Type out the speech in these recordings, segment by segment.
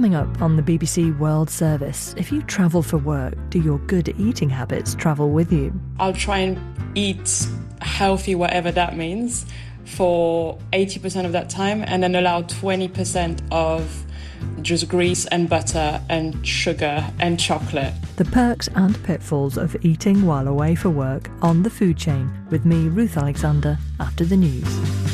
Coming up on the BBC World Service, if you travel for work, do your good eating habits travel with you? I'll try and eat healthy, whatever that means, for 80% of that time, and then allow 20% of just grease and butter and sugar and chocolate. The perks and pitfalls of eating while away for work on the food chain, with me, Ruth Alexander, after the news.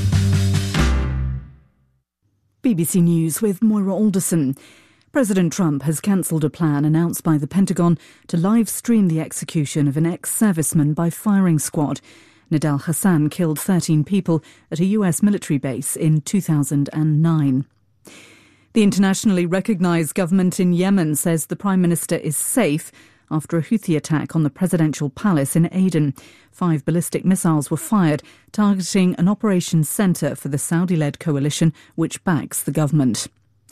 BBC News with Moira Alderson. President Trump has cancelled a plan announced by the Pentagon to live stream the execution of an ex-serviceman by firing squad. Nidal Hassan killed 13 people at a US military base in 2009. The internationally recognised government in Yemen says the Prime Minister is safe after a Houthi attack on the presidential palace in Aden. 5 ballistic missiles were fired, targeting an operations centre for the Saudi-led coalition which backs the government.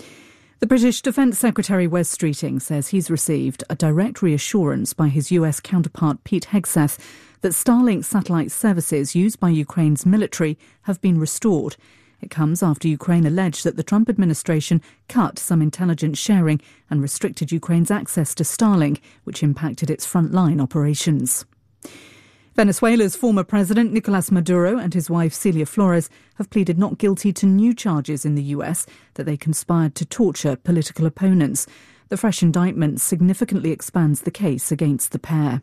The British Defence Secretary Wes Streeting says he's received a direct reassurance by his US counterpart Pete Hegseth that Starlink satellite services used by Ukraine's military have been restored. It comes after Ukraine alleged that the Trump administration cut some intelligence sharing and restricted Ukraine's access to Starlink, which impacted its frontline operations. Venezuela's former president Nicolas Maduro and his wife Celia Flores have pleaded not guilty to new charges in the US that they conspired to torture political opponents. The fresh indictment significantly expands the case against the pair.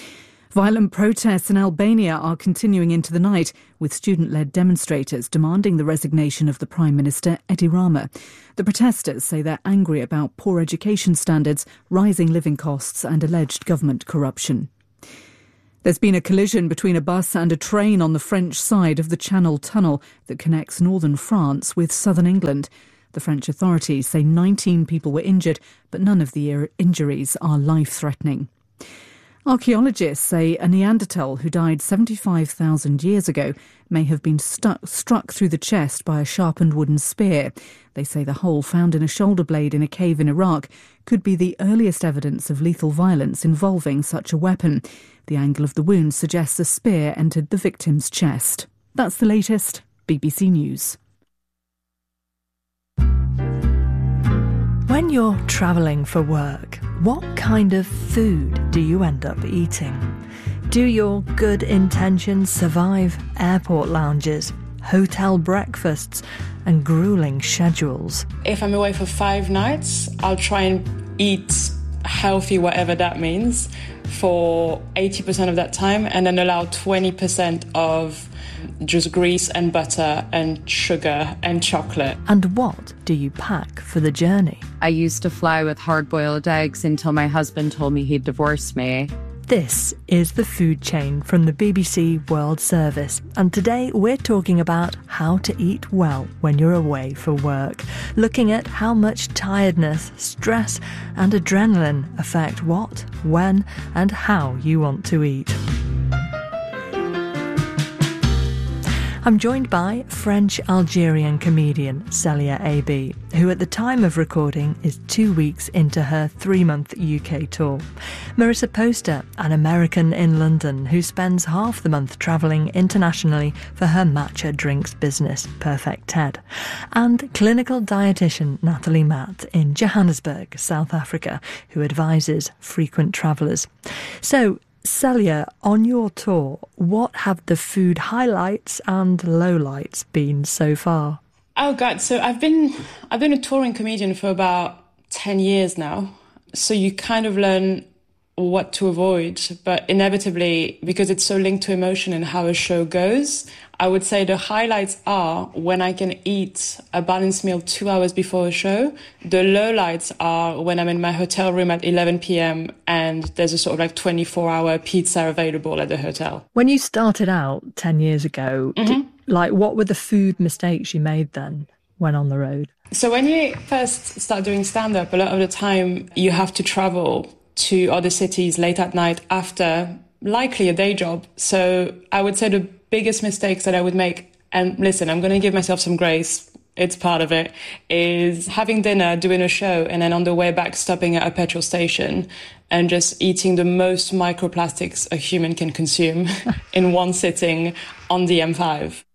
Violent protests in Albania are continuing into the night, with student-led demonstrators demanding the resignation of the Prime Minister, Edi Rama. The protesters say they're angry about poor education standards, rising living costs and alleged government corruption. There's been a collision between a bus and a train on the French side of the Channel Tunnel that connects northern France with southern England. The French authorities say 19 people were injured, but none of the injuries are life-threatening. Archaeologists say a Neanderthal who died 75,000 years ago may have been struck through the chest by a sharpened wooden spear. They say the hole found in a shoulder blade in a cave in Iraq could be the earliest evidence of lethal violence involving such a weapon. The angle of the wound suggests a spear entered the victim's chest. That's the latest. BBC News. When you're travelling for work, what kind of food do you end up eating? Do your good intentions survive airport lounges, hotel breakfasts and gruelling schedules? If I'm away for 5 nights, I'll try and eat healthy, whatever that means, for 80% of that time, and then allow 20% of just grease and butter and sugar and chocolate. And what do you pack for the journey? I used to fly with hard-boiled eggs until my husband told me he'd divorce me. This is The Food Chain from the BBC World Service, and today we're talking about how to eat well when you're away for work, looking at how much tiredness, stress and adrenaline affect what, when and how you want to eat. I'm joined by French-Algerian comedian Célia AB, who at the time of recording is 2 weeks into her 3-month UK tour. Marissa Poster, an American in London who spends half the month travelling internationally for her matcha drinks business, Perfect Ted. And clinical dietitian Natalie Matt in Johannesburg, South Africa, who advises frequent travellers. So, Célia, on your tour, what have the food highlights and lowlights been so far? Oh God, so I've been a touring comedian for about 10 years now. So you kind of learn what to avoid, but inevitably, because it's so linked to emotion and how a show goes, I would say the highlights are when I can eat a balanced meal 2 hours before a show. The lowlights are when I'm in my hotel room at 11 p.m. and there's a sort of like 24-hour pizza available at the hotel. When you started out 10 years ago, what were the food mistakes you made then when on the road? So when you first start doing stand-up, a lot of the time you have to travel to other cities late at night after likely a day job. So I would say the biggest mistakes that I would make, and listen, I'm going to give myself some grace, it's part of it, is having dinner, doing a show, and then on the way back stopping at a petrol station and just eating the most microplastics a human can consume in one sitting on the M5.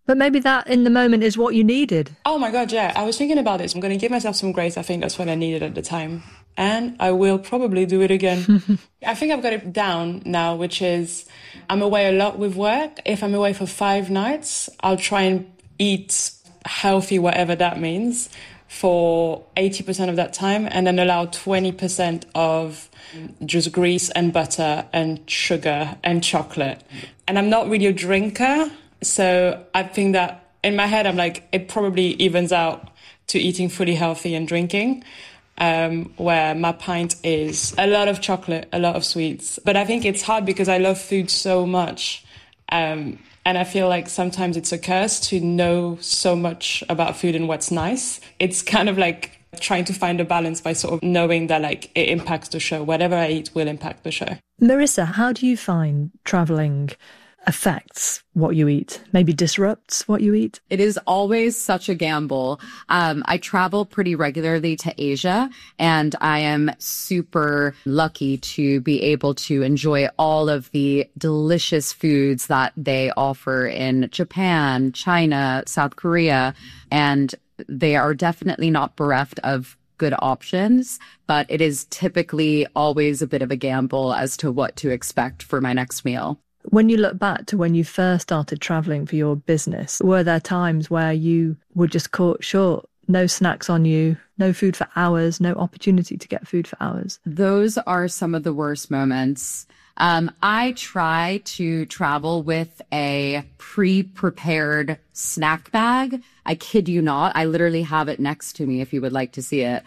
But maybe that in the moment is what you needed. Oh my God, yeah. I was thinking about this. I'm going to give myself some grace. I think that's what I needed at the time. And I will probably do it again. I think I've got it down now, which is I'm away a lot with work. If I'm away for 5 nights, I'll try and eat healthy, whatever that means, for 80% of that time, and then allow 20% of just grease and butter and sugar and chocolate. And I'm not really a drinker. So I think that in my head, I'm like, it probably evens out to eating fully healthy and drinking, where my pint is a lot of chocolate, a lot of sweets. But I think it's hard because I love food so much. And I feel like sometimes it's a curse to know so much about food and what's nice. It's kind of like trying to find a balance by sort of knowing that like it impacts the show. Whatever I eat will impact the show. Marissa, how do you find travelling affects what you eat, maybe disrupts what you eat? It is always such a gamble. I travel pretty regularly to Asia, and I am super lucky to be able to enjoy all of the delicious foods that they offer in Japan, China, South Korea, and they are definitely not bereft of good options, but it is typically always a bit of a gamble as to what to expect for my next meal. When you look back to when you first started travelling for your business, were there times where you were just caught short? No snacks on you, no food for hours, no opportunity to get food for hours? Those are some of the worst moments. I try to travel with a pre-prepared snack bag. I kid you not. I literally have it next to me if you would like to see it.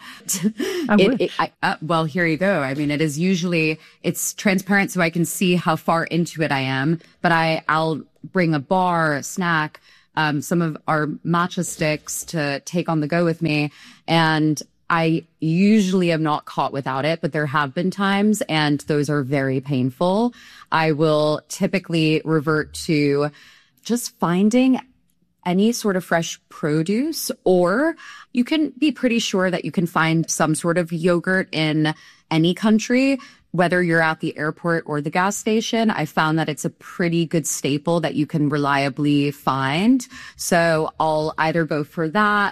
Well, here you go. I mean, it's transparent so I can see how far into it I am, but I'll bring a bar, a snack, some of our matcha sticks to take on the go with me. And I usually am not caught without it, but there have been times, and those are very painful. I will typically revert to just finding any sort of fresh produce, or you can be pretty sure that you can find some sort of yogurt in any country, whether you're at the airport or the gas station. I found that it's a pretty good staple that you can reliably find. So I'll either go for that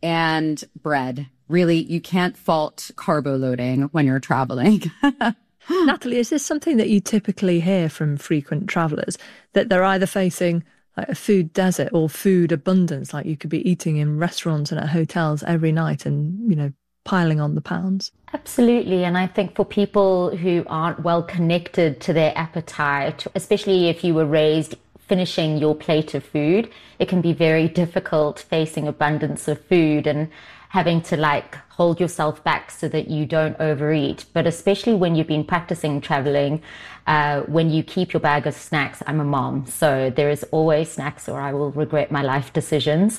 and bread. Really, you can't fault carbo loading when you're traveling. Natalie, is this something that you typically hear from frequent travellers, that they're either facing like a food desert or food abundance, like you could be eating in restaurants and at hotels every night and, you know, piling on the pounds? Absolutely. And I think for people who aren't well connected to their appetite, especially if you were raised finishing your plate of food, it can be very difficult facing abundance of food and having to like hold yourself back so that you don't overeat. But especially when you've been practicing traveling, when you keep your bag of snacks, I'm a mom, so there is always snacks or I will regret my life decisions.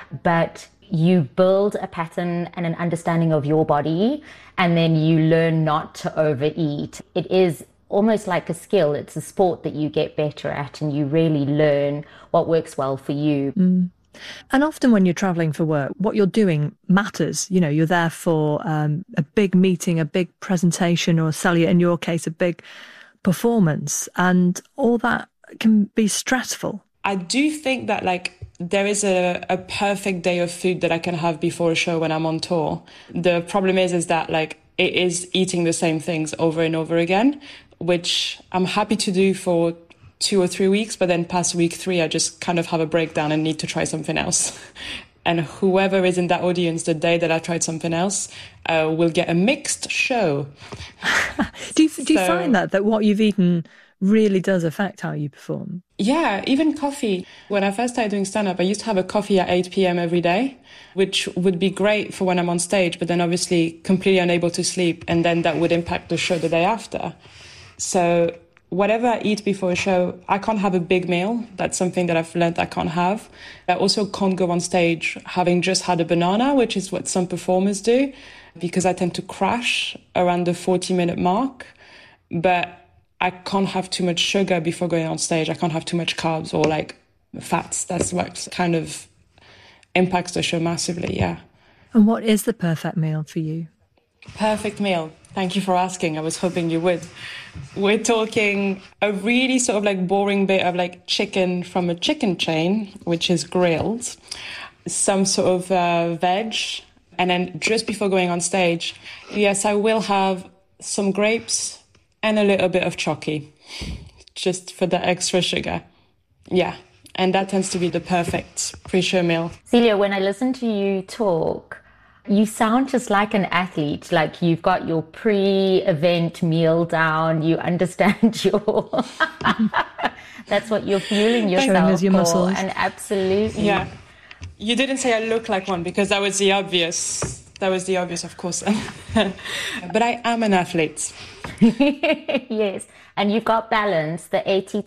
But you build a pattern and an understanding of your body, and then you learn not to overeat. It is almost like a skill. It's a sport that you get better at, and you really learn what works well for you. And often when you're travelling for work, what you're doing matters. You know, you're there for a big meeting, a big presentation, or Celia, in your case, a big performance. And all that can be stressful. I do think that like there is a perfect day of food that I can have before a show when I'm on tour. The problem is that like it is eating the same things over and over again, which I'm happy to do for 2 or 3 weeks, but then past week 3, I just kind of have a breakdown and need to try something else. And whoever is in that audience the day that I tried something else will get a mixed show. Do you find that what you've eaten really does affect how you perform? Yeah, even coffee. When I first started doing stand-up, I used to have a coffee at 8 p.m. every day, which would be great for when I'm on stage, but then obviously completely unable to sleep, and then that would impact the show the day after. So whatever I eat before a show, I can't have a big meal. That's something that I've learned I can't have. I also can't go on stage having just had a banana, which is what some performers do, because I tend to crash around the 40-minute mark. But I can't have too much sugar before going on stage. I can't have too much carbs or like fats. That's what kind of impacts the show massively, yeah. And what is the perfect meal for you? Perfect meal. Thank you for asking. I was hoping you would. We're talking a really sort of like boring bit of like chicken from a chicken chain, which is grilled, some sort of veg, and then just before going on stage, yes, I will have some grapes and a little bit of chocolate, just for the extra sugar. Yeah, and that tends to be the perfect pre-show meal. Celia, when I listen to you talk, you sound just like an athlete, like you've got your pre-event meal down, you understand your... That's what you're fueling yourself your for. muscles. And absolutely. Yeah. You didn't say I look like one because that was the obvious. That was the obvious, of course. But I am an athlete. Yes. And you've got balance, the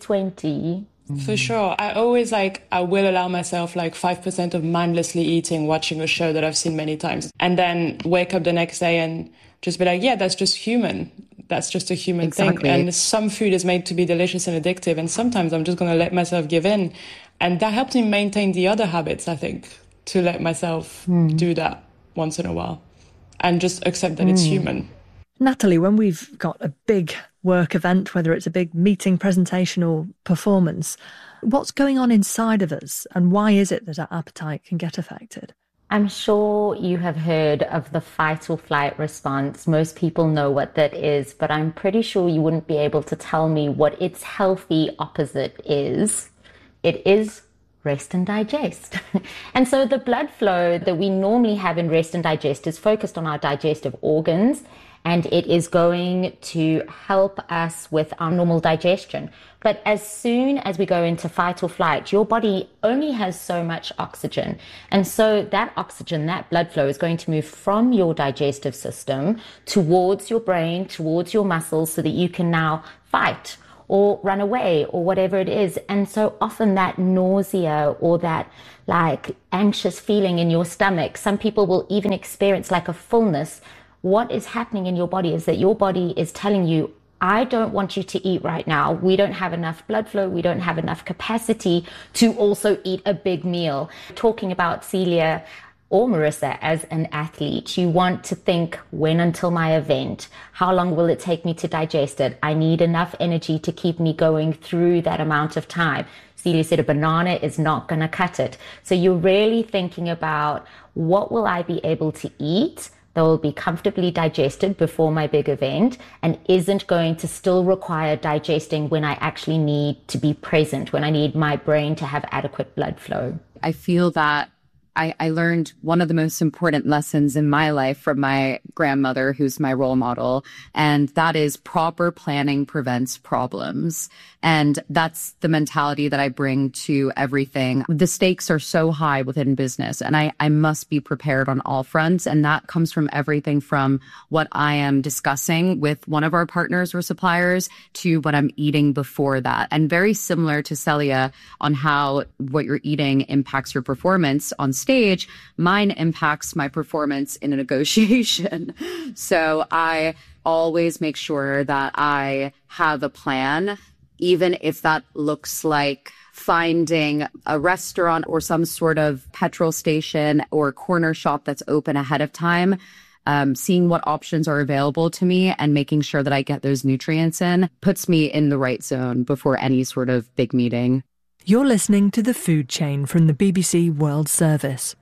80-20. For sure. I will allow myself like 5% of mindlessly eating, watching a show that I've seen many times, and then wake up the next day and just be like, yeah, that's just human. That's just a human thing. And some food is made to be delicious and addictive. And sometimes I'm just going to let myself give in. And that helped me maintain the other habits, I think, to let myself do that once in a while and just accept that it's human. Natalie, when we've got a big work event, whether it's a big meeting, presentation or performance, what's going on inside of us and why is it that our appetite can get affected? I'm sure you have heard of the fight or flight response. Most people know what that is, but I'm pretty sure you wouldn't be able to tell me what its healthy opposite is. It is rest and digest. And so the blood flow that we normally have in rest and digest is focused on our digestive organs, and it is going to help us with our normal digestion. But as soon as we go into fight or flight, your body only has so much oxygen. And so that oxygen, that blood flow is going to move from your digestive system towards your brain, towards your muscles, so that you can now fight or run away or whatever it is. And so often that nausea or that like anxious feeling in your stomach, some people will even experience like a fullness. What is happening in your body is that your body is telling you, I don't want you to eat right now. We don't have enough blood flow. We don't have enough capacity to also eat a big meal. Talking about Celia or Marissa as an athlete, you want to think, when until my event? How long will it take me to digest it? I need enough energy to keep me going through that amount of time. Celia said a banana is not going to cut it. So you're really thinking about, what will I be able to eat that will be comfortably digested before my big event and isn't going to still require digesting when I actually need to be present, when I need my brain to have adequate blood flow. I feel that I learned one of the most important lessons in my life from my grandmother, who's my role model, and that is proper planning prevents problems. And that's the mentality that I bring to everything. The stakes are so high within business, and I must be prepared on all fronts. And that comes from everything from what I am discussing with one of our partners or suppliers to what I'm eating before that. And very similar to Celia on how what you're eating impacts your performance on stage, mine impacts my performance in a negotiation. So I always make sure that I have a plan, even if that looks like finding a restaurant or some sort of petrol station or corner shop that's open ahead of time, seeing what options are available to me and making sure that I get those nutrients in puts me in the right zone before any sort of big meeting. You're listening to The Food Chain from the BBC World Service.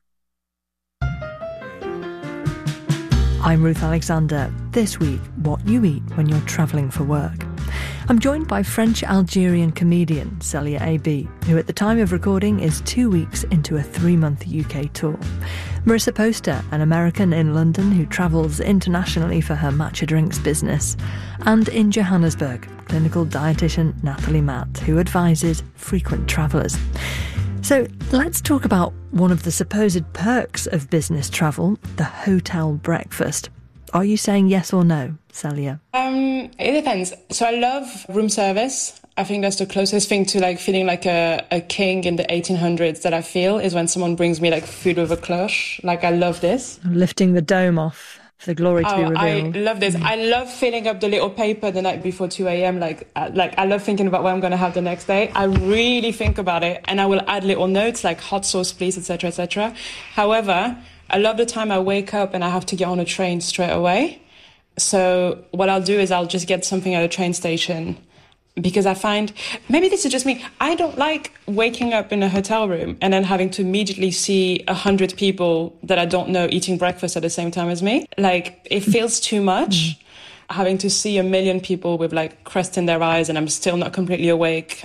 I'm Ruth Alexander. This week, what you eat when you're travelling for work. I'm joined by French-Algerian comedian Celia A.B., who at the time of recording is 2 weeks into a 3-month UK tour. Marissa Poster, an American in London who travels internationally for her matcha drinks business. And in Johannesburg, clinical dietitian Nathalie Matt, who advises frequent travellers. So let's talk about one of the supposed perks of business travel, the hotel breakfast. Are you saying yes or no, Celia? It depends. So I love room service. I think that's the closest thing to like feeling like a king in the 1800s that I feel is when someone brings me like food with a cloche. Like I love this. Lifting the dome off for the glory to be revealed. I love this. I love filling up the little paper the night before 2 a.m. Like I love thinking about what I'm going to have the next day. I really think about it, and I will add little notes like hot sauce, please, etc., etc. However, I love the time I wake up and I have to get on a train straight away. So what I'll do is I'll just get something at a train station, because I find, maybe this is just me, I don't like waking up in a hotel room and then having to immediately see 100 people that I don't know eating breakfast at the same time as me. Like, it feels too much. Having to see a million people with like crust in their eyes and I'm still not completely awake.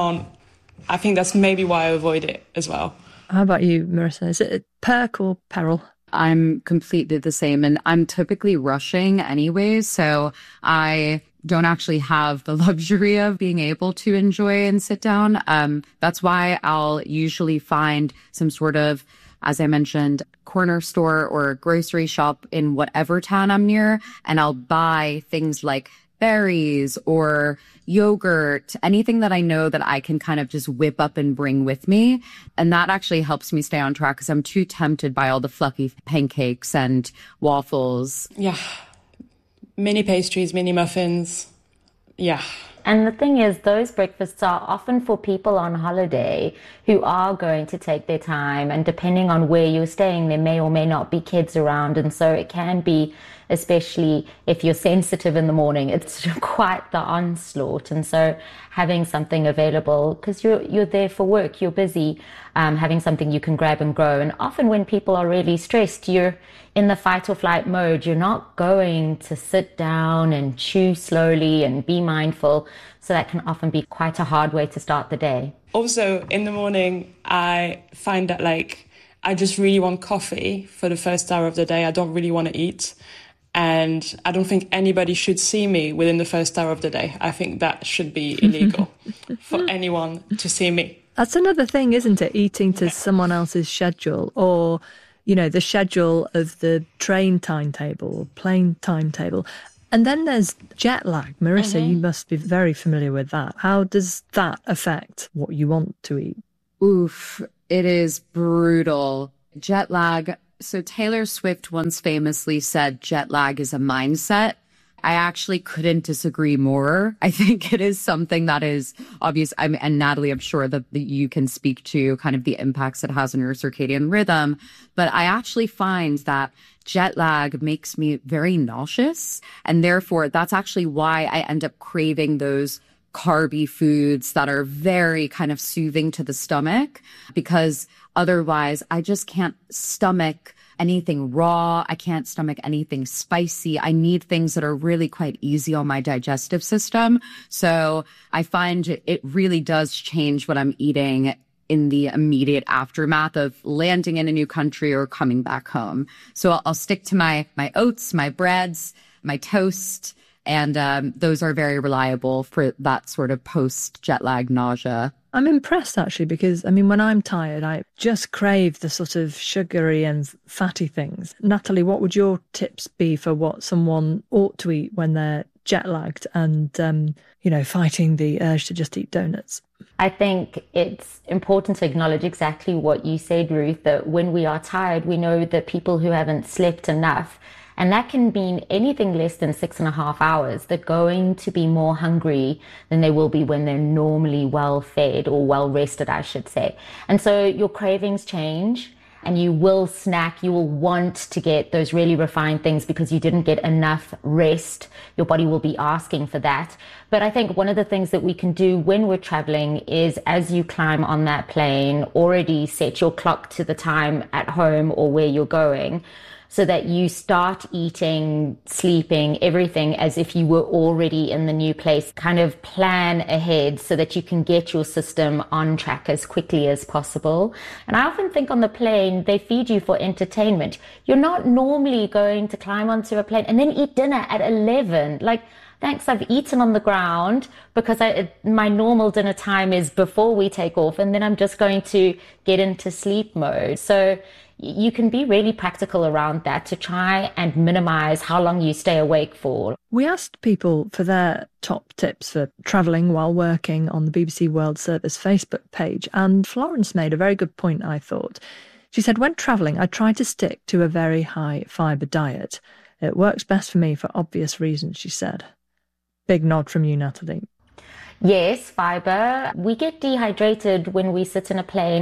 I think that's maybe why I avoid it as well. How about you, Marissa? Is it a perk or peril? I'm completely the same, and I'm typically rushing anyway, so I don't actually have the luxury of being able to enjoy and sit down. That's why I'll usually find some sort of, as I mentioned, corner store or grocery shop in whatever town I'm near, and I'll buy things like berries or yogurt, anything that I know that I can kind of just whip up and bring with me. And that actually helps me stay on track because I'm too tempted by all the fluffy pancakes and waffles. Yeah. Mini pastries, mini muffins. Yeah. And the thing is, those breakfasts are often for people on holiday who are going to take their time. And depending on where you're staying, there may or may not be kids around. And so it can be, especially if you're sensitive in the morning, it's quite the onslaught. And so having something available, because you're there for work, you're busy, having something you can grab and go. And often when people are really stressed, you're in the fight or flight mode. You're not going to sit down and chew slowly and be mindful. So that can often be quite a hard way to start the day. Also, in the morning, I find that I just really want coffee for the first hour of the day. I don't really want to eat. And I don't think anybody should see me within the first hour of the day. I think that should be illegal for anyone to see me. That's another thing, isn't it? Eating to someone else's schedule, or, the schedule of the train timetable or plane timetable. And then there's jet lag. Marissa, you must be very familiar with that. How does that affect what you want to eat? Oof, it is brutal. Jet lag. So Taylor Swift once famously said jet lag is a mindset. I actually couldn't disagree more. I think it is something that is obvious. And Natalie, I'm sure that you can speak to kind of the impacts it has on your circadian rhythm. But I actually find that jet lag makes me very nauseous. And therefore, that's actually why I end up craving those carby foods that are very kind of soothing to the stomach, because otherwise I just can't stomach anything raw. I can't stomach anything spicy. I need things that are really quite easy on my digestive system. So I find it really does change what I'm eating in the immediate aftermath of landing in a new country or coming back home. So I'll stick to my oats, my breads, my toast, and those are very reliable for that sort of post-jet lag nausea. I'm impressed, actually, because, when I'm tired, I just crave the sort of sugary and fatty things. Natalie, what would your tips be for what someone ought to eat when they're jet-lagged and, fighting the urge to just eat donuts? I think it's important to acknowledge exactly what you said, Ruth, that when we are tired, we know that people who haven't slept enough, and that can mean anything less than 6.5 hours, they're going to be more hungry than they will be when they're normally well fed or well rested, I should say. And so your cravings change and you will snack. You will want to get those really refined things because you didn't get enough rest. Your body will be asking for that. But I think one of the things that we can do when we're traveling is, as you climb on that plane, already set your clock to the time at home or where you're going, so that you start eating, sleeping, everything as if you were already in the new place. Kind of plan ahead so that you can get your system on track as quickly as possible. And I often think on the plane, they feed you for entertainment. You're not normally going to climb onto a plane and then eat dinner at 11. Thanks, I've eaten on the ground because my normal dinner time is before we take off, and then I'm just going to get into sleep mode. So you can be really practical around that to try and minimize how long you stay awake for. We asked people for their top tips for travelling while working on the BBC World Service Facebook page, and Florence made a very good point, I thought. She said, when travelling, I try to stick to a very high fibre diet. It works best for me for obvious reasons, she said. Big nod from you, Natalie. Yes, fibre. We get dehydrated when we sit in a plane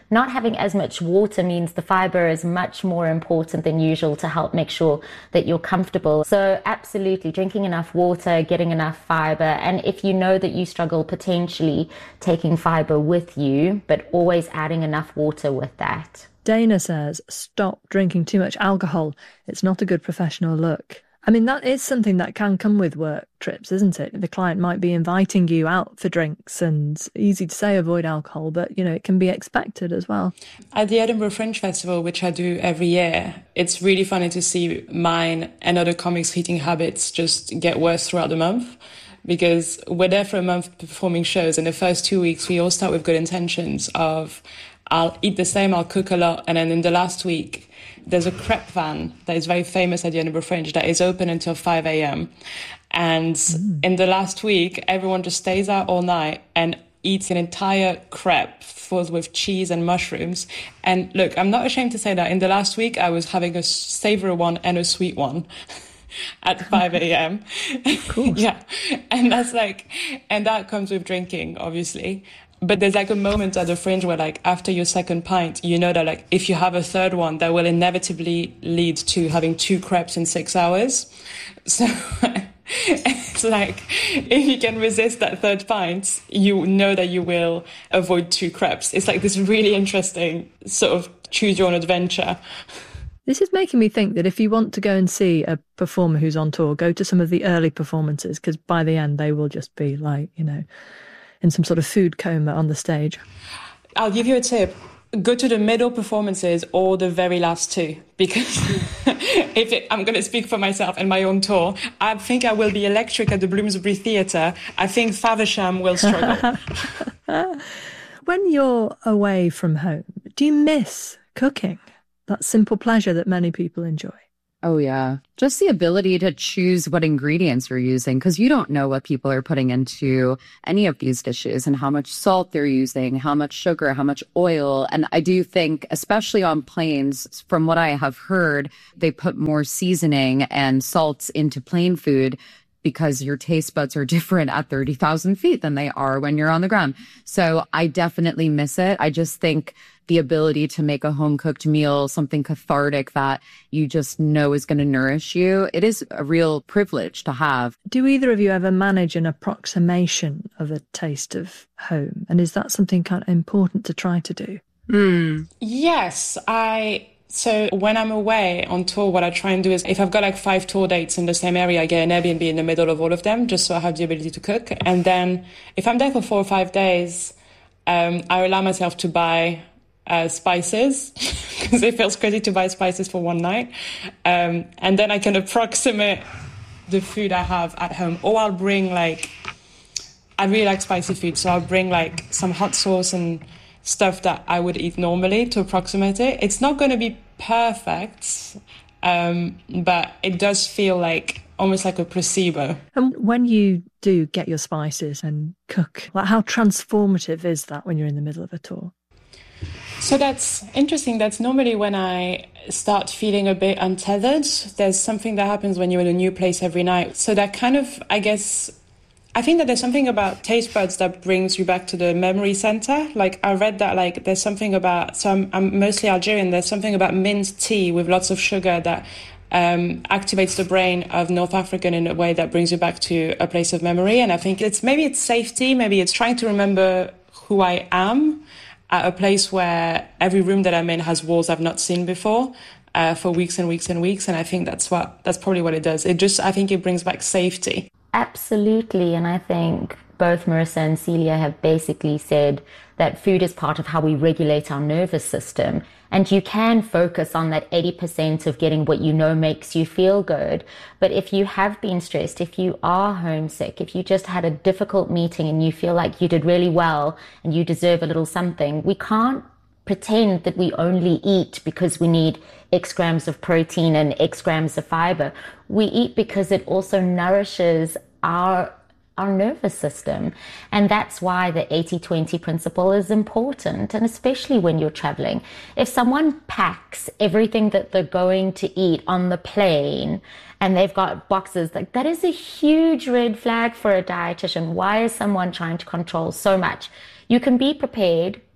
not having as much water means the fiber is much more important than usual to help make sure that you're comfortable. So absolutely, drinking enough water, getting enough fiber, and if you know that you struggle, potentially taking fiber with you, but always adding enough water with that. Dana says, stop drinking too much alcohol. It's not a good professional look. I mean, that is something that can come with work trips, isn't it? The client might be inviting you out for drinks, and easy to say avoid alcohol, but, it can be expected as well. At the Edinburgh Fringe Festival, which I do every year, it's really funny to see mine and other comics' eating habits just get worse throughout the month. Because we're there for a month performing shows, and the first 2 weeks, we all start with good intentions of, I'll eat the same, I'll cook a lot, and then in the last week, there's a crepe van that is very famous at the Edinburgh Fringe that is open until 5 a.m. And in the last week, everyone just stays out all night and eats an entire crepe filled with cheese and mushrooms. And look, I'm not ashamed to say that in the last week, I was having a savoury one and a sweet one at 5 a.m. Yeah. And that comes with drinking, obviously. But there's like a moment at the Fringe where like after your second pint, you know that like if you have a third one, that will inevitably lead to having 2 crepes in 6 hours. So it's like if you can resist that third pint, you know that you will avoid 2 crepes. It's like this really interesting sort of choose your own adventure. This is making me think that if you want to go and see a performer who's on tour, go to some of the early performances, because by the end they will just be like, in some sort of food coma on the stage. I'll give you a tip. Go to the middle performances or the very last 2, because I'm going to speak for myself and my own tour. I think I will be electric at the Bloomsbury Theatre. I think Faversham will struggle. When you're away from home, do you miss cooking? That simple pleasure that many people enjoy. Oh, yeah. Just the ability to choose what ingredients you're using, because you don't know what people are putting into any of these dishes and how much salt they're using, how much sugar, how much oil. And I do think, especially on planes, from what I have heard, they put more seasoning and salts into plane food because your taste buds are different at 30,000 feet than they are when you're on the ground. So I definitely miss it. I just think the ability to make a home-cooked meal, something cathartic that you just know is going to nourish you, it is a real privilege to have. Do either of you ever manage an approximation of a taste of home? And is that something kind of important to try to do? Yes, So when I'm away on tour, what I try and do is if I've got like 5 tour dates in the same area, I get an Airbnb in the middle of all of them, just so I have the ability to cook. And then if I'm there for 4 or 5 days, I allow myself to buy spices, because it feels crazy to buy spices for one night. And then I can approximate the food I have at home. Or I'll bring I really like spicy food, so I'll bring like some hot sauce and stuff that I would eat normally to approximate it. It's not going to be perfect, but it does feel like almost like a placebo. And when you do get your spices and cook, how transformative is that when you're in the middle of a tour? So that's interesting. That's normally when I start feeling a bit untethered. There's something that happens when you're in a new place every night. So that kind of, I think that there's something about taste buds that brings you back to the memory center. Like I read that there's something about, so I'm mostly Algerian, there's something about mint tea with lots of sugar that activates the brain of North African in a way that brings you back to a place of memory. And I think maybe it's safety, maybe it's trying to remember who I am at a place where every room that I'm in has walls I've not seen before for weeks and weeks and weeks. And I think that's probably what it does. I think it brings back safety. Absolutely. And I think both Marissa and Celia have basically said that food is part of how we regulate our nervous system. And you can focus on that 80% of getting what you know makes you feel good. But if you have been stressed, if you are homesick, if you just had a difficult meeting and you feel like you did really well and you deserve a little something, we can't pretend that we only eat because we need X grams of protein and X grams of fiber. We eat because it also nourishes our nervous system. And that's why the 80-20 principle is important. And especially when you're traveling, if someone packs everything that they're going to eat on the plane and they've got boxes, that is a huge red flag for a dietitian. Why is someone trying to control so much? You can be prepared,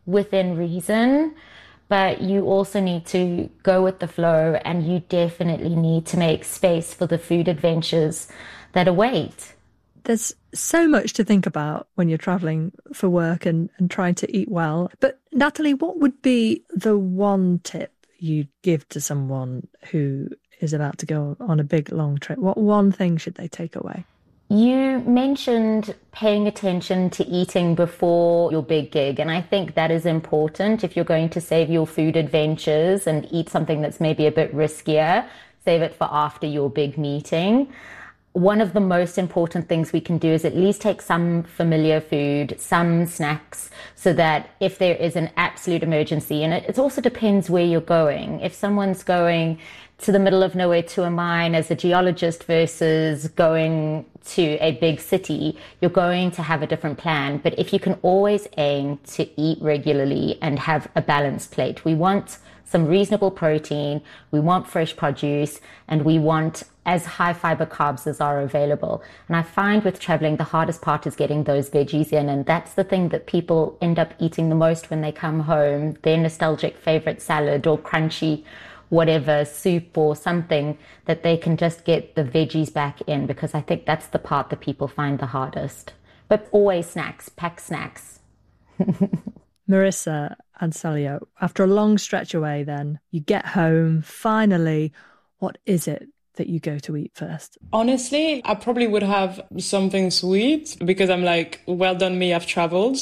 within reason, but you also need to go with the flow, and you definitely need to make space for the food adventures that await. There's so much to think about when you're travelling for work and trying to eat well. But Natalie, what would be the one tip you'd give to someone who is about to go on a big, long trip? What one thing should they take away? You mentioned paying attention to eating before your big gig, and I think that is important. If you're going to save your food adventures and eat something that's maybe a bit riskier, save it for after your big meeting. One of the most important things we can do is at least take some familiar food, some snacks, so that if there is an absolute emergency, and it also depends where you're going. If someone's going to the middle of nowhere to a mine as a geologist versus going to a big city, you're going to have a different plan. But if you can always aim to eat regularly and have a balanced plate, we want some reasonable protein, we want fresh produce, and we want as high fiber carbs as are available. And I find with traveling, the hardest part is getting those veggies in. And that's the thing that people end up eating the most when they come home, their nostalgic favorite salad or crunchy whatever soup or something, that they can just get the veggies back in, because I think that's the part that people find the hardest. But always snacks, pack snacks. Marissa and Celia, after a long stretch away then, you get home, finally, what is it that you go to eat first? Honestly, I probably would have something sweet, because I'm like, well done me, I've traveled.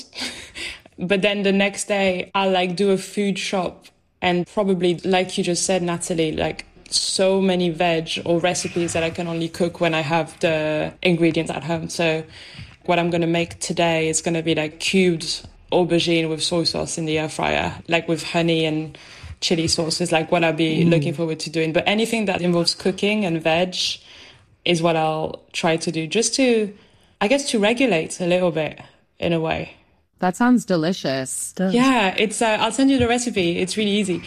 But then the next day, I'll do a food shop. And probably, like you just said, Natalie, so many veg or recipes that I can only cook when I have the ingredients at home. So what I'm going to make today is going to be cubed aubergine with soy sauce in the air fryer, with honey and chili sauce is what I'll be looking forward to doing. But anything that involves cooking and veg is what I'll try to do, just to, I guess, to regulate a little bit in a way. That sounds delicious. Yeah, it's. I'll send you the recipe. It's really easy.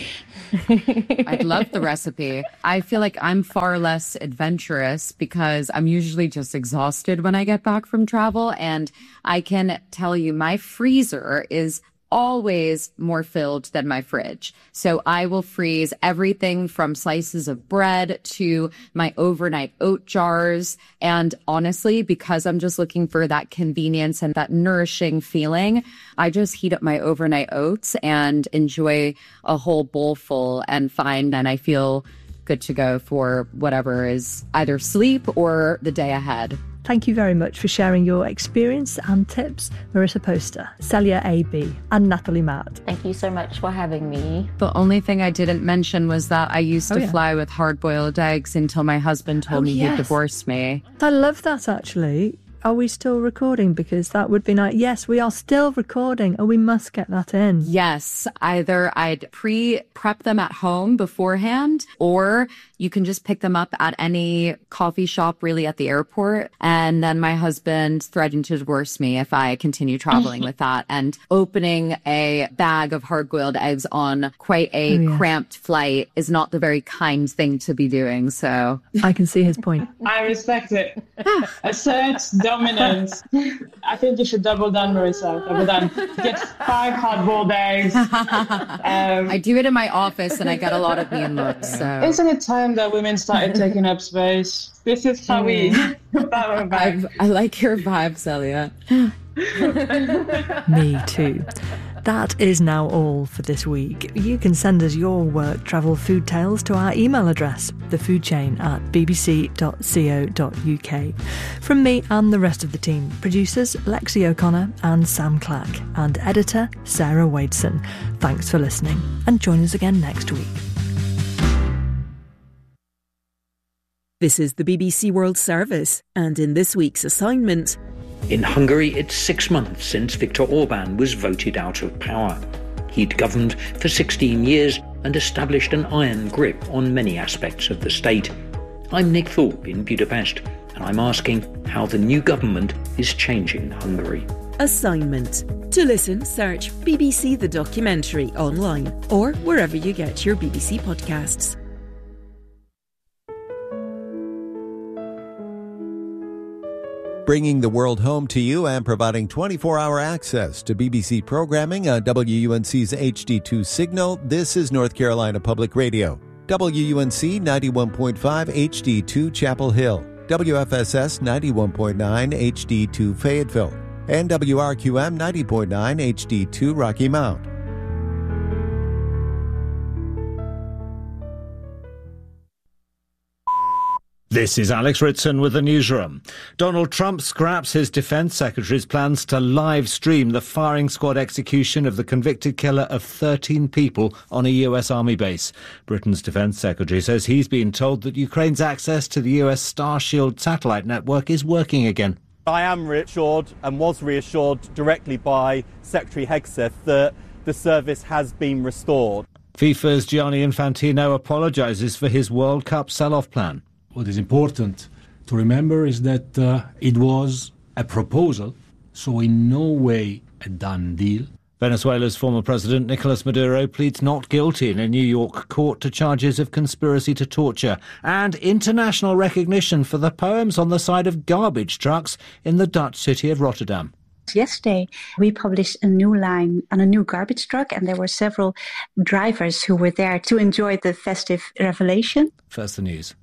I'd love the recipe. I feel like I'm far less adventurous because I'm usually just exhausted when I get back from travel. And I can tell you my freezer is always more filled than my fridge. So I will freeze everything from slices of bread to my overnight oat jars. And honestly, because I'm just looking for that convenience and that nourishing feeling, I just heat up my overnight oats and enjoy a whole bowl full and find that I feel good to go for whatever is either sleep or the day ahead. Thank you very much for sharing your experience and tips, Marissa Poster, Celia A.B. and Natalie Matt. Thank you so much for having me. The only thing I didn't mention was that I used to fly with hard-boiled eggs until my husband told me he'd divorce me. I love that, actually. Are we still recording? Because that would be nice. Yes, we are still recording and we must get that in. Yes, either I'd pre-prep them at home beforehand, or you can just pick them up at any coffee shop really at the airport. And then my husband threatened to divorce me if I continue traveling with that. And opening a bag of hard-boiled eggs on quite a cramped flight is not the very kind thing to be doing. So I can see his point. I respect it. Assert dominance. I think you should double down, Marissa. Double down. Get 5 hard-boiled eggs. I do it in my office and I get a lot of mean looks. So. Isn't it time that women started taking up space? This is how we power back. I like your vibe, Celia. Me too. That is now all for this week. You can send us your work travel food tales to our email address, thefoodchain@bbc.co.uk. From me and the rest of the team, producers Lexi O'Connor and Sam Clack, and editor Sarah Wadeson. Thanks for listening, and join us again next week. This is the BBC World Service, and in this week's assignment... In Hungary, it's 6 months since Viktor Orban was voted out of power. He'd governed for 16 years and established an iron grip on many aspects of the state. I'm Nick Thorpe in Budapest, and I'm asking how the new government is changing Hungary. Assignment. To listen, search BBC The Documentary online or wherever you get your BBC podcasts. bringing the world home to you and providing 24-hour access to BBC programming on WUNC's HD2 signal. This is North Carolina Public Radio. WUNC 91.5 HD2 Chapel Hill, WFSS 91.9 HD2 Fayetteville, and WRQM 90.9 HD2 Rocky Mount. This is Alex Ritson with the newsroom. Donald Trump scraps his defense secretary's plans to live stream the firing squad execution of the convicted killer of 13 people on a US Army base. Britain's defense secretary says he's been told that Ukraine's access to the US Starshield satellite network is working again. I am reassured and was reassured directly by Secretary Hegseth that the service has been restored. FIFA's Gianni Infantino apologises for his World Cup sell-off plan. What is important to remember is that it was a proposal, so in no way a done deal. Venezuela's former president Nicolas Maduro pleads not guilty in a New York court to charges of conspiracy to torture and international recognition for the poems on the side of garbage trucks in the Dutch city of Rotterdam. Yesterday, we published a new line on a new garbage truck, and there were several drivers who were there to enjoy the festive revelation. First, the news.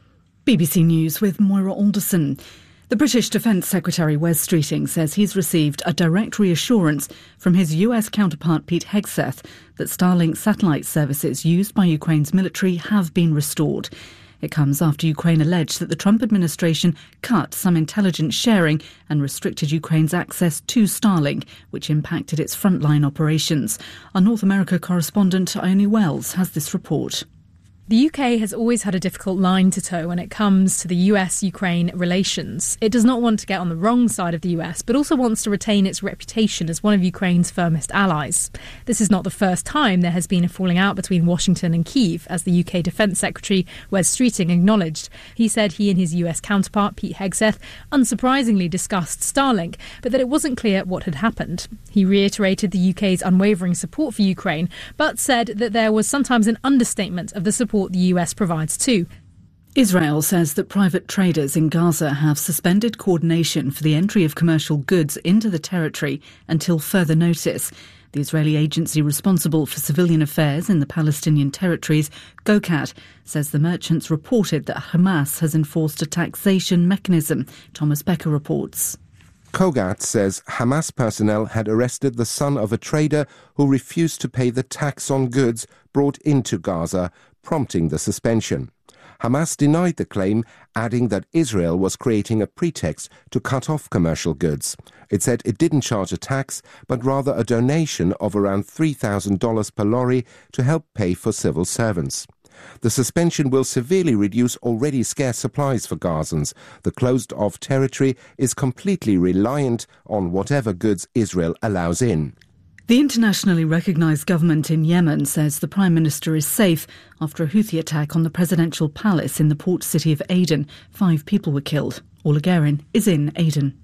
BBC News with Moira Alderson. The British Defence Secretary Wes Streeting says he's received a direct reassurance from his US counterpart Pete Hegseth that Starlink satellite services used by Ukraine's military have been restored. It comes after Ukraine alleged that the Trump administration cut some intelligence sharing and restricted Ukraine's access to Starlink, which impacted its frontline operations. Our North America correspondent Ione Wells has this report. The UK has always had a difficult line to toe when it comes to the US-Ukraine relations. It does not want to get on the wrong side of the US, but also wants to retain its reputation as one of Ukraine's firmest allies. This is not the first time there has been a falling out between Washington and Kyiv, as the UK Defence Secretary Wes Streeting acknowledged. He said he and his US counterpart Pete Hegseth unsurprisingly discussed Starlink, but that it wasn't clear what had happened. He reiterated the UK's unwavering support for Ukraine, but said that there was sometimes an understatement of the support the US provides too. Israel says that private traders in Gaza have suspended coordination for the entry of commercial goods into the territory until further notice. The Israeli agency responsible for civilian affairs in the Palestinian territories, GOCAT, says the merchants reported that Hamas has enforced a taxation mechanism. Thomas Becker reports. COGAT says Hamas personnel had arrested the son of a trader who refused to pay the tax on goods brought into Gaza, prompting the suspension. Hamas denied the claim, adding that Israel was creating a pretext to cut off commercial goods. It said it didn't charge a tax, but rather a donation of around $3,000 per lorry to help pay for civil servants. The suspension will severely reduce already scarce supplies for Gazans. The closed-off territory is completely reliant on whatever goods Israel allows in. The internationally recognised government in Yemen says the Prime Minister is safe after a Houthi attack on the presidential palace in the port city of Aden. 5 people were killed. Orla Guerin is in Aden.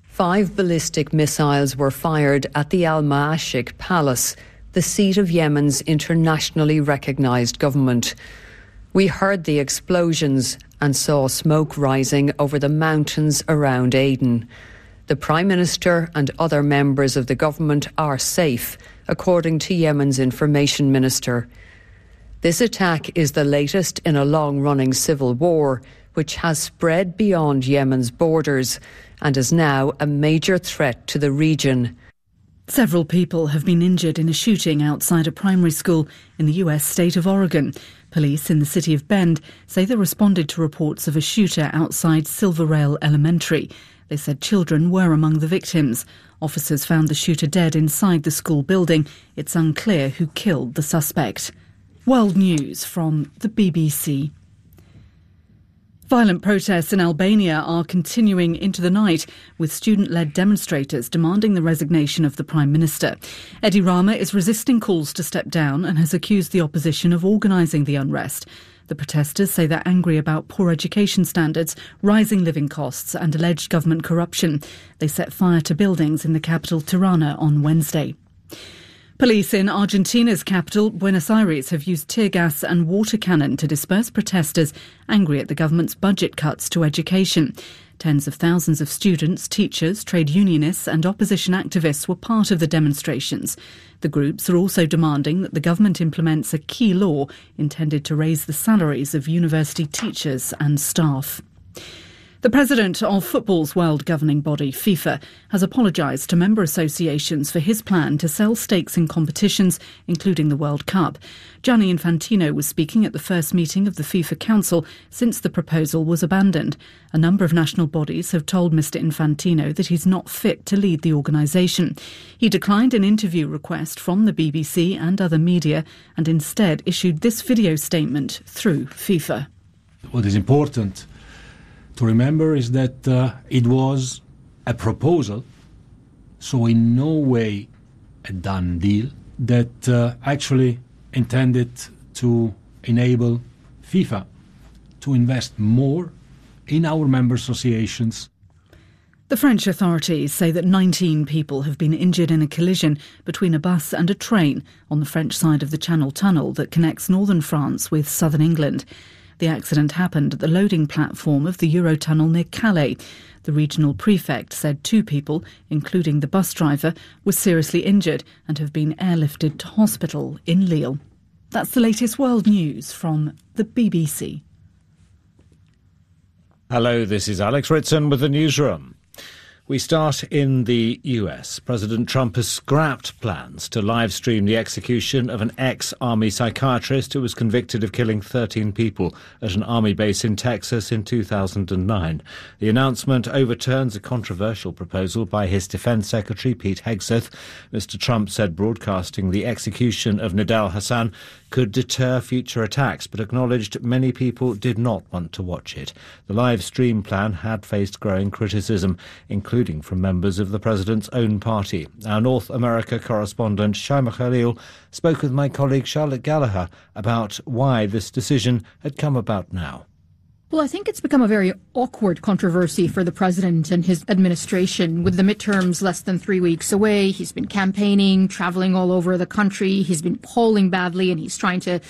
5 ballistic missiles were fired at the Al Ma'ashik Palace, the seat of Yemen's internationally recognised government. We heard the explosions and saw smoke rising over the mountains around Aden. The Prime Minister and other members of the government are safe, according to Yemen's information minister. This attack is the latest in a long-running civil war, which has spread beyond Yemen's borders and is now a major threat to the region. Several people have been injured in a shooting outside a primary school in the US state of Oregon. Police in the city of Bend say they responded to reports of a shooter outside Silver Rail Elementary. They said children were among the victims. Officers found the shooter dead inside the school building. It's unclear who killed the suspect. World News from the BBC. Violent protests in Albania are continuing into the night, with student-led demonstrators demanding the resignation of the Prime Minister. Edi Rama is resisting calls to step down and has accused the opposition of organising the unrest. The protesters say they're angry about poor education standards, rising living costs and alleged government corruption. They set fire to buildings in the capital Tirana on Wednesday. Police in Argentina's capital, Buenos Aires, have used tear gas and water cannon to disperse protesters angry at the government's budget cuts to education. Tens of thousands of students, teachers, trade unionists and opposition activists were part of the demonstrations. The groups are also demanding that the government implements a key law intended to raise the salaries of university teachers and staff. The president of football's world governing body, FIFA, has apologised to member associations for his plan to sell stakes in competitions, including the World Cup. Gianni Infantino was speaking at the first meeting of the FIFA Council since the proposal was abandoned. A number of national bodies have told Mr Infantino that he's not fit to lead the organisation. He declined an interview request from the BBC and other media and instead issued this video statement through FIFA. What is important to remember is that it was a proposal, so in no way a done deal, that actually intended to enable FIFA to invest more in our member associations. The French authorities say that 19 people have been injured in a collision between a bus and a train on the French side of the Channel Tunnel that connects northern France with southern England. The accident happened at the loading platform of the Eurotunnel near Calais. The regional prefect said 2 people, including the bus driver, were seriously injured and have been airlifted to hospital in Lille. That's the latest world news from the BBC. Hello, this is Alex Ritson with the Newsroom. We start in the US. President Trump has scrapped plans to live stream the execution of an ex-army psychiatrist who was convicted of killing 13 people at an army base in Texas in 2009. The announcement overturns a controversial proposal by his defense secretary, Pete Hegseth. Mr. Trump said broadcasting the execution of Nidal Hasan could deter future attacks, but acknowledged many people did not want to watch it. The live stream plan had faced growing criticism, including from members of the president's own party. Our North America correspondent Shaima Khalil spoke with my colleague Charlotte Gallagher about why this decision had come about now. Well, I think it's become a very awkward controversy for the president and his administration. With the midterms less than 3 weeks away, he's been campaigning, traveling all over the country. He's been polling badly, and he's trying to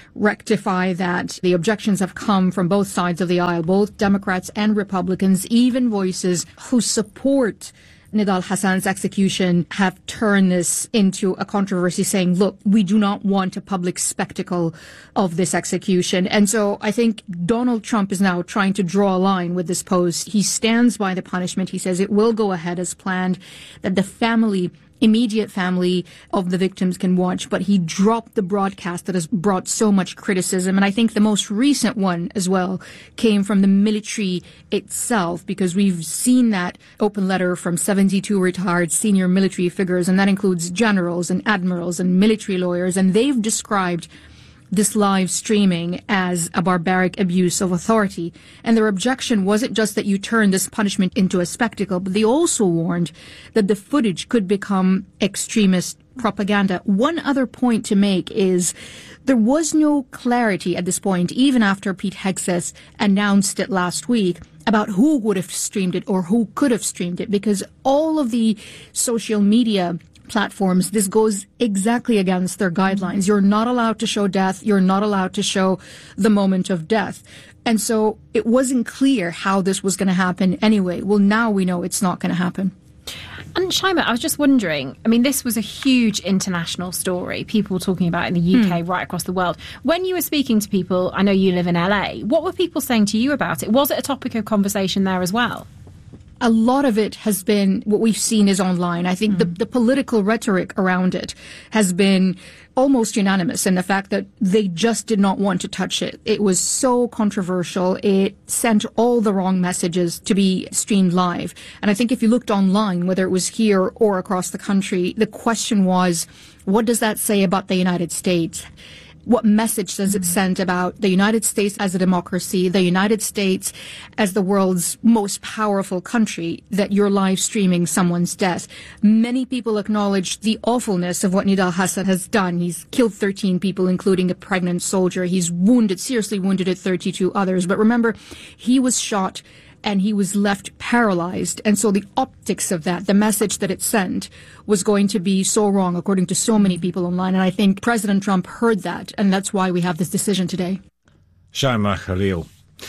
rectify that. The objections have come from both sides of the aisle, both Democrats and Republicans. Even voices who support Nidal Hasan's execution have turned this into a controversy, saying, look, we do not want a public spectacle of this execution. And so I think Donald Trump is now trying to draw a line with this post. He stands by the punishment. He says it will go ahead as planned, that the immediate family of the victims can watch, but he dropped the broadcast that has brought so much criticism. And I think the most recent one as well came from the military itself, because we've seen that open letter from 72 retired senior military figures, and that includes generals and admirals and military lawyers, and they've described this live streaming as a barbaric abuse of authority. And their objection wasn't just that you turn this punishment into a spectacle, but they also warned that the footage could become extremist propaganda. One other point to make is there was no clarity at this point, even after Pete Hegseth announced it last week, about who would have streamed it or who could have streamed it, because all of the social media platforms, this goes exactly against their guidelines. You're not allowed to show death. You're not allowed to show the moment of death. And so it wasn't clear how this was going to happen anyway. Well, now we know it's not going to happen. And Shaima, I was just wondering, I mean, this was a huge international story, people talking about it in the UK, right across the world. When you were speaking to people, I know you live in LA, what were people saying to you about it? Was it a topic of conversation there as well? A lot of it has been, what we've seen is online. I think the political rhetoric around it has been almost unanimous in the fact that they just did not want to touch it. It was so controversial. It sent all the wrong messages to be streamed live. And I think if you looked online, whether it was here or across the country, the question was, what does that say about the United States? What message does it send about the United States as a democracy, the United States as the world's most powerful country, that you're live streaming someone's death? Many people acknowledge the awfulness of what Nidal Hasan has done. He's killed 13 people, including a pregnant soldier. He's seriously wounded at 32 others. But remember, he was shot and he was left paralyzed. And so the optics of that, the message that it sent, was going to be so wrong, according to so many people online. And I think President Trump heard that, and that's why we have this decision today. Shaima Khalil.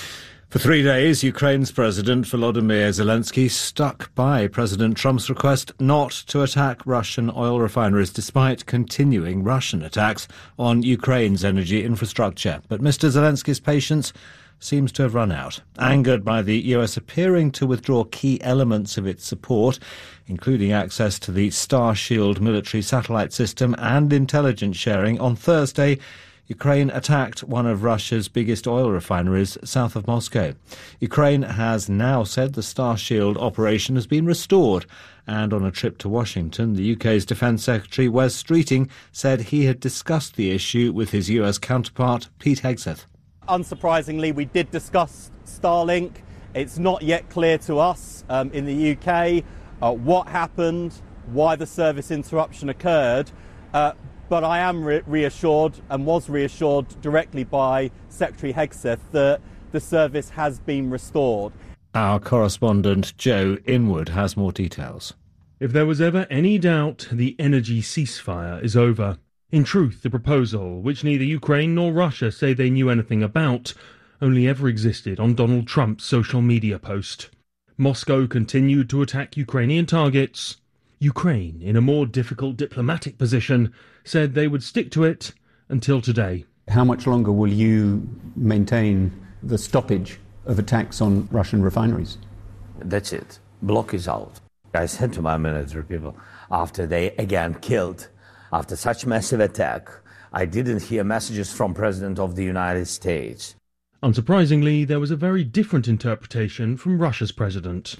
For 3 days, Ukraine's President Volodymyr Zelensky stuck by President Trump's request not to attack Russian oil refineries despite continuing Russian attacks on Ukraine's energy infrastructure. But Mr. Zelensky's patience seems to have run out, angered by the US appearing to withdraw key elements of its support, including access to the Starshield military satellite system and intelligence sharing. On Thursday, Ukraine attacked one of Russia's biggest oil refineries south of Moscow. Ukraine has now said the Starshield operation has been restored. And on a trip to Washington, the UK's Defence Secretary Wes Streeting said he had discussed the issue with his US counterpart, Pete Hegseth. Unsurprisingly, we did discuss Starlink. It's not yet clear to us in the UK what happened, why the service interruption occurred. But I am reassured and was reassured directly by Secretary Hegseth that the service has been restored. Our correspondent Joe Inwood has more details. If there was ever any doubt, the energy ceasefire is over. In truth, the proposal, which neither Ukraine nor Russia say they knew anything about, only ever existed on Donald Trump's social media post. Moscow continued to attack Ukrainian targets. Ukraine, in a more difficult diplomatic position, said they would stick to it until today. How much longer will you maintain the stoppage of attacks on Russian refineries? That's it. Block is out. I said to my military people, after they again killed, after such massive attack, I didn't hear messages from President of the United States. Unsurprisingly, there was a very different interpretation from Russia's president.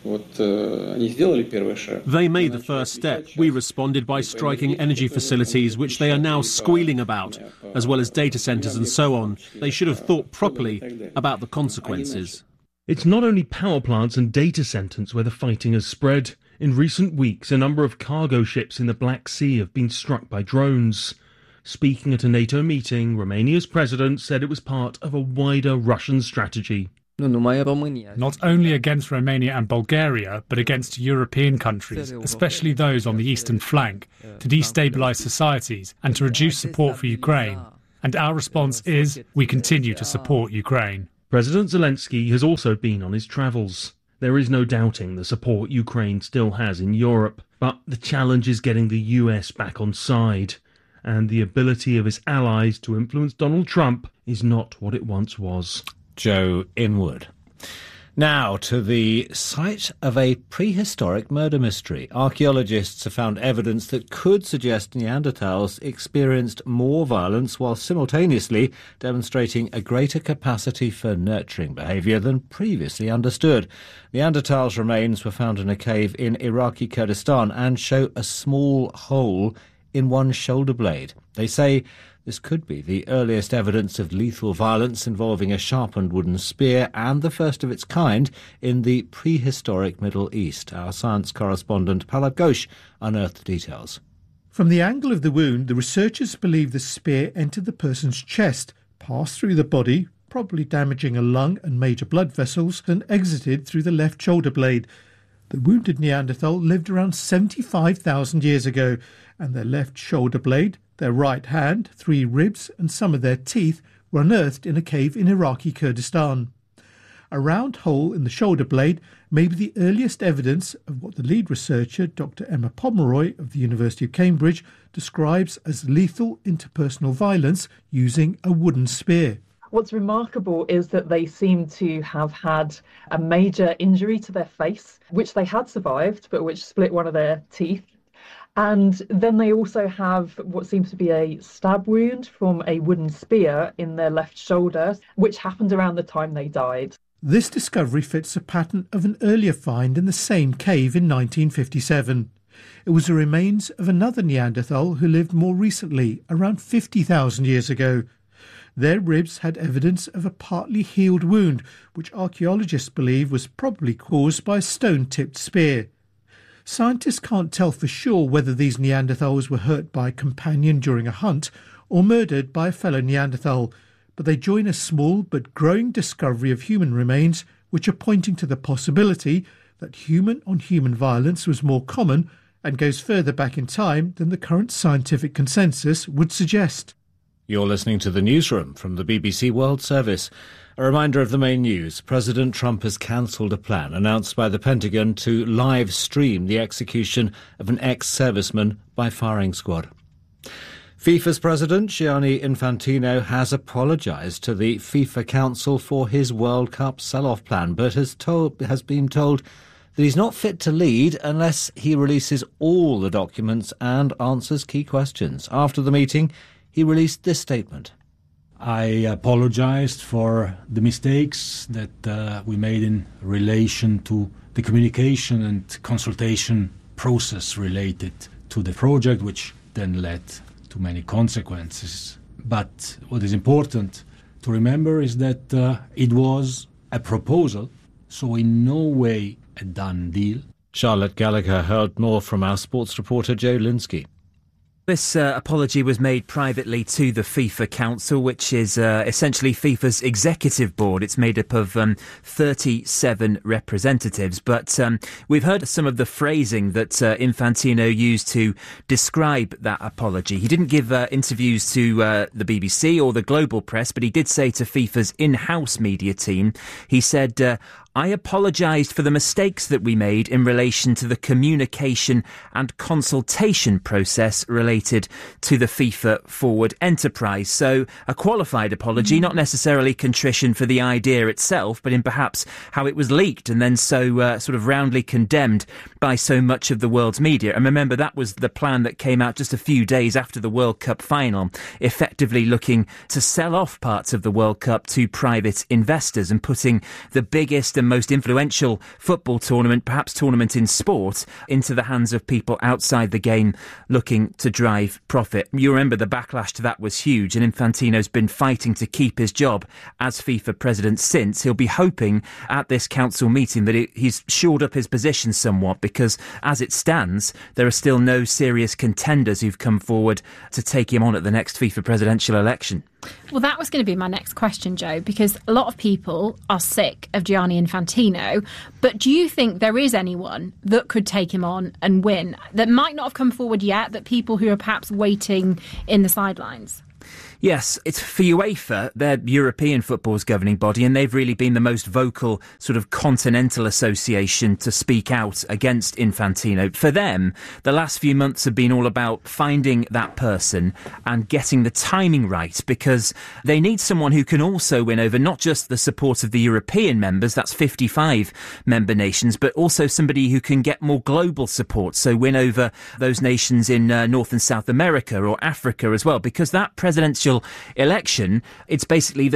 They made the first step. We responded by striking energy facilities, which they are now squealing about, as well as data centres and so on. They should have thought properly about the consequences. It's not only power plants and data centres where the fighting has spread. In recent weeks, a number of cargo ships in the Black Sea have been struck by drones. Speaking at a NATO meeting, Romania's president said it was part of a wider Russian strategy. Not only against Romania and Bulgaria, but against European countries, especially those on the eastern flank, to destabilise societies and to reduce support for Ukraine. And our response is, we continue to support Ukraine. President Zelensky has also been on his travels. There is no doubting the support Ukraine still has in Europe, but the challenge is getting the US back on side. And the ability of his allies to influence Donald Trump is not what it once was. Joe Inwood. Now to the site of a prehistoric murder mystery. Archaeologists have found evidence that could suggest Neanderthals experienced more violence while simultaneously demonstrating a greater capacity for nurturing behaviour than previously understood. Neanderthals' remains were found in a cave in Iraqi Kurdistan and show a small hole in one shoulder blade. They say this could be the earliest evidence of lethal violence involving a sharpened wooden spear and the first of its kind in the prehistoric Middle East. Our science correspondent Palab Ghosh unearthed the details. From the angle of the wound, the researchers believe the spear entered the person's chest, passed through the body, probably damaging a lung and major blood vessels, and exited through the left shoulder blade. The wounded Neanderthal lived around 75,000 years ago, and their left shoulder blade, their right hand, 3 ribs and some of their teeth were unearthed in a cave in Iraqi Kurdistan. A round hole in the shoulder blade may be the earliest evidence of what the lead researcher, Dr. Emma Pomeroy of the University of Cambridge, describes as lethal interpersonal violence using a wooden spear. What's remarkable is that they seem to have had a major injury to their face, which they had survived, but which split one of their teeth. And then they also have what seems to be a stab wound from a wooden spear in their left shoulder, which happened around the time they died. This discovery fits a pattern of an earlier find in the same cave in 1957. It was the remains of another Neanderthal who lived more recently, around 50,000 years ago. Their ribs had evidence of a partly healed wound, which archaeologists believe was probably caused by a stone-tipped spear. Scientists can't tell for sure whether these Neanderthals were hurt by a companion during a hunt or murdered by a fellow Neanderthal, but they join a small but growing discovery of human remains which are pointing to the possibility that human-on-human violence was more common and goes further back in time than the current scientific consensus would suggest. You're listening to the newsroom from the BBC World Service. A reminder of the main news. President Trump has cancelled a plan announced by the Pentagon to live stream the execution of an ex-serviceman by firing squad. FIFA's president, Gianni Infantino, has apologised to the FIFA Council for his World Cup sell-off plan, but has been told that he's not fit to lead unless he releases all the documents and answers key questions. After the meeting, he released this statement. I apologized for the mistakes that we made in relation to the communication and consultation process related to the project, which then led to many consequences. But what is important to remember is that it was a proposal, so in no way a done deal. Charlotte Gallagher heard more from our sports reporter Joe Linsky. This apology was made privately to the FIFA Council, which is essentially FIFA's executive board. It's made up of 37 representatives. But we've heard some of the phrasing that Infantino used to describe that apology. He didn't give interviews to the BBC or the global press, but he did say to FIFA's in-house media team, he said, I apologised for the mistakes that we made in relation to the communication and consultation process related to the FIFA Forward enterprise. So a qualified apology, not necessarily contrition for the idea itself, but in perhaps how it was leaked and then so sort of roundly condemned by so much of the world's media. And remember, that was the plan that came out just a few days after the World Cup final, effectively looking to sell off parts of the World Cup to private investors and putting the biggest and most influential football tournament, perhaps tournament in sport, into the hands of people outside the game looking to drive profit. You remember the backlash to that was huge, and Infantino's been fighting to keep his job as FIFA president since. He'll be hoping at this council meeting that he's shored up his position somewhat, because as it stands, there are still no serious contenders who've come forward to take him on at the next FIFA presidential election. Well, that was going to be my next question, Joe, because a lot of people are sick of Gianni Infantino. But do you think there is anyone that could take him on and win, that might not have come forward yet, that people who are perhaps waiting in the sidelines? Yes, it's for UEFA, they're European football's governing body, and they've really been the most vocal sort of continental association to speak out against Infantino. For them, the last few months have been all about finding that person and getting the timing right, because they need someone who can also win over not just the support of the European members, that's 55 member nations, but also somebody who can get more global support, so win over those nations in North and South America or Africa as well, because that presidential election, it's basically the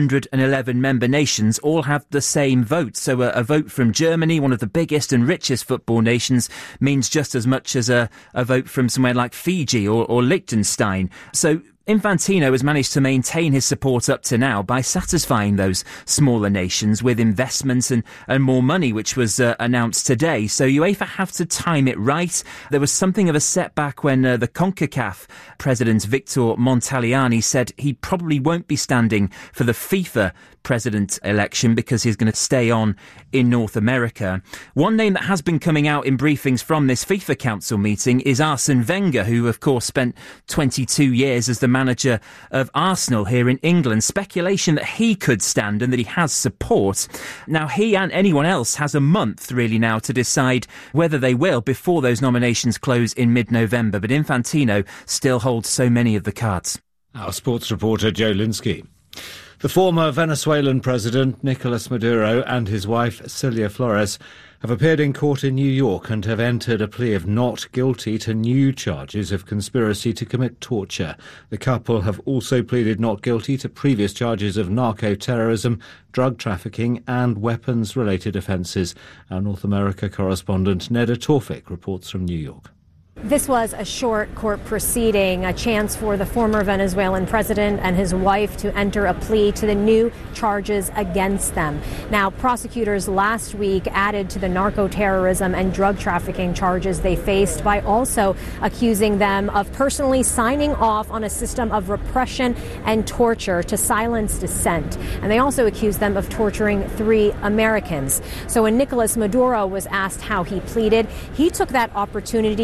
211 member nations all have the same vote. So a vote from Germany, one of the biggest and richest football nations, means just as much as a vote from somewhere like Fiji or Liechtenstein. So Infantino has managed to maintain his support up to now by satisfying those smaller nations with investments and more money, which was announced today. So UEFA have to time it right. There was something of a setback when the CONCACAF president, Victor Montagliani, said he probably won't be standing for the FIFA president election because he's going to stay on in North America. One name that has been coming out in briefings from this FIFA Council meeting is Arsene Wenger, who of course spent 22 years as the manager of Arsenal here in England. Speculation that he could stand and that he has support. Now, he and anyone else has a month really now to decide whether they will before those nominations close in mid-November. But Infantino still holds so many of the cards. Our sports reporter Joe Linsky. The former Venezuelan president, Nicolas Maduro, and his wife, Cilia Flores, have appeared in court in New York and have entered a plea of not guilty to new charges of conspiracy to commit torture. The couple have also pleaded not guilty to previous charges of narco-terrorism, drug trafficking and weapons-related offences. Our North America correspondent Neda Tawfik reports from New York. This was a short court proceeding, a chance for the former Venezuelan president and his wife to enter a plea to the new charges against them. Now, prosecutors last week added to the narco-terrorism and drug trafficking charges they faced by also accusing them of personally signing off on a system of repression and torture to silence dissent. And they also accused them of torturing 3 Americans. So when Nicolas Maduro was asked how he pleaded, he took that opportunity to launch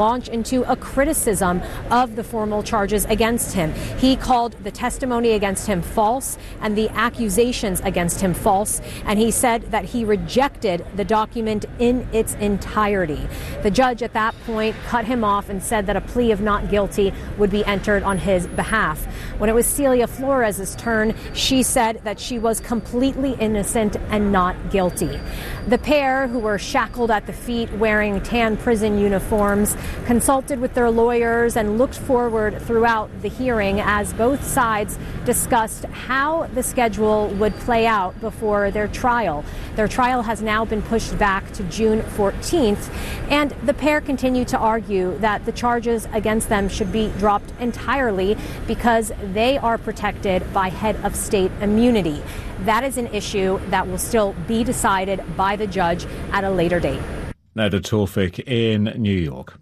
launch into a criticism of the formal charges against him. He called the testimony against him false and the accusations against him false, and he said that he rejected the document in its entirety. The judge at that point cut him off and said that a plea of not guilty would be entered on his behalf. When it was Celia Flores' turn, she said that she was completely innocent and not guilty. The pair, who were shackled at the feet wearing tan prison uniforms, consulted with their lawyers and looked forward throughout the hearing as both sides discussed how the schedule would play out before their trial. Their trial has now been pushed back to June 14th, and the pair continue to argue that the charges against them should be dropped entirely because they are protected by head of state immunity. That is an issue that will still be decided by the judge at a later date. Nada Tawfik in New York.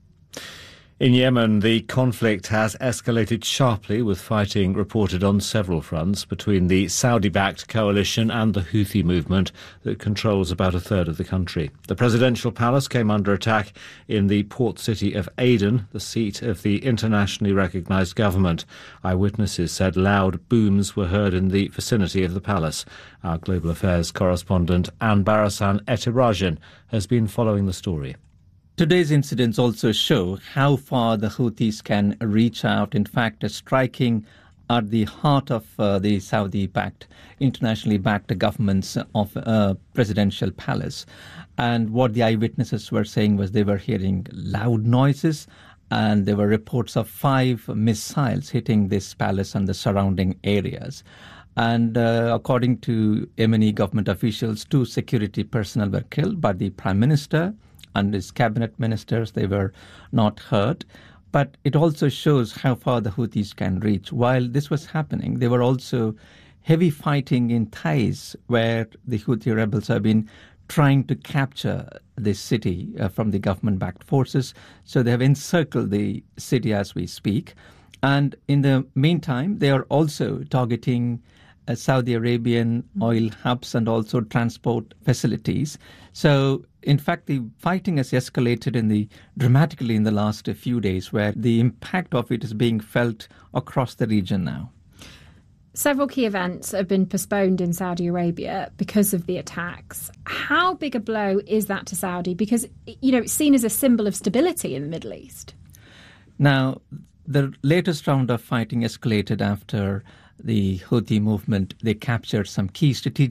In Yemen, the conflict has escalated sharply, with fighting reported on several fronts between the Saudi-backed coalition and the Houthi movement that controls about a third of the country. The presidential palace came under attack in the port city of Aden, the seat of the internationally recognised government. Eyewitnesses said loud booms were heard in the vicinity of the palace. Our Global Affairs correspondent Anne Barasan Etirajan has been following the story. Today's incidents also show how far the Houthis can reach out, in fact, striking at the heart of the Saudi-backed, internationally backed governments of presidential palace. And what the eyewitnesses were saying was they were hearing loud noises, and there were reports of 5 missiles hitting this palace and the surrounding areas. And according to Yemeni government officials, 2 security personnel were killed, but the Prime Minister and his cabinet ministers, they were not hurt. But it also shows how far the Houthis can reach. While this was happening, there were also heavy fighting in Taiz, where the Houthi rebels have been trying to capture this city from the government-backed forces. So they have encircled the city as we speak. And in the meantime, they are also targeting Saudi Arabian oil hubs and also transport facilities. So, in fact, the fighting has escalated dramatically in the last few days, where the impact of it is being felt across the region now. Several key events have been postponed in Saudi Arabia because of the attacks. How big a blow is that to Saudi? Because, it's seen as a symbol of stability in the Middle East. Now, the latest round of fighting escalated after the Houthi movement. They captured some key strategic